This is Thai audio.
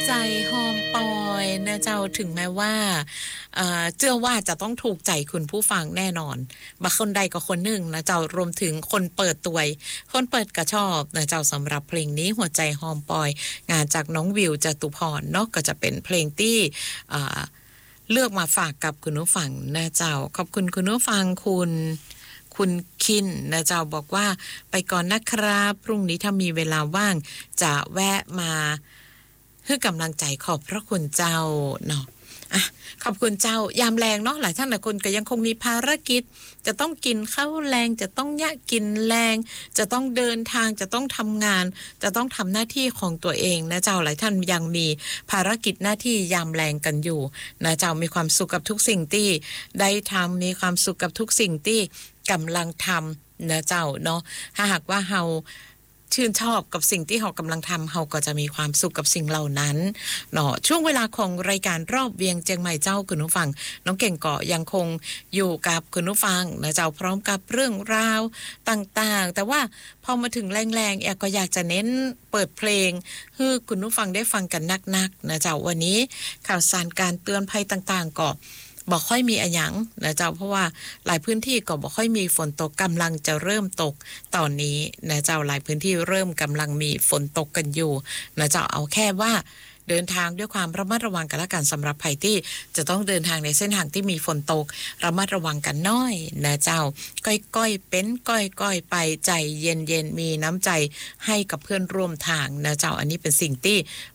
ใจหอมปอยนะเจ้าถึงแม้ว่าเชื่อว่าจะต้องถูกใจคุณผู้ฟังแน่นอนบางคนใดก็คนหนึ่งนะเจ้ารวมถึงคนเปิดตัวคนเปิดก็ชอบนะเจ้าสำหรับเพลงนี้หัวใจหอมปอยงานจากน้องวิวจตุพรเนาะก็จะเป็นเพลงที่เลือกมาฝากกับคุณผู้ฟังนะเจ้าขอบคุณคุณผู้ฟังคุณคินนะเจ้าบอกว่าไปก่อนนะครับพรุ่งนี้ถ้ามีเวลาว่างจะแวะมาให้กำลังใจขอบพระคุณเจ้าเนาะขอบคุณเจ้ายามแรงเนาะหลายท่านหลายคนก็ยังคงมีภารกิจจะต้องกินข้าวแรงจะต้องยะกินแรงจะต้องเดินทางจะต้องทำงานจะต้องทำหน้าที่ของตัวเองนะเจ้าหลายท่านยังมีภารกิจหน้าที่ยามแรงกันอยู่นะเจ้ามีความสุขกับทุกสิ่งที่ได้ทำมีความสุขกับทุกสิ่งที่กำลังทำนะเจ้าเนาะถ้าหากว่าเฮาชื่นชอบกับสิ่งที่เรากำลังทำเราก็จะมีความสุขกับสิ่งเหล่านั้นเนาะช่วงเวลาของรายการรอบเวียงเจียงใหม่เจ้าคุณผู้ฟังน้องเก่งก็ยังคงอยู่กับคุณผู้ฟังนะเจ้าพร้อมกับเรื่องราวต่างๆแต่ว่าพอมาถึงแรงๆก็อยากจะเน้นเปิดเพลงให้คุณผู้ฟังได้ฟังกันนักๆนะเจ้าวันนี้ข่าวสารการเตือนภัยต่างๆก็บ่ค่อยมีอะหยังนะเจ้าเพราะว่าหลายพื้นที่ก็บ่ค่อยมีฝนตกกำลังจะเริ่มตกตอนนี้นะเจ้าหลายพื้นที่เริ่มกำลังมีฝนตกกันอยู่นะเจ้าเอาแค่ว่าเดินทางด้วยความระมัดระวังกันละกันสำหรับใครที่จะต้องเดินทางในเส้นทางที่มีฝนตกระมัดระวังกันน้อยนะเจ้าก้อยๆเป็นก้อยๆไปใจเย็นๆมีน้ำใจให้กับเพื่อนร่วมทางนะเจ้าอันนี้เป็นสิ่งที่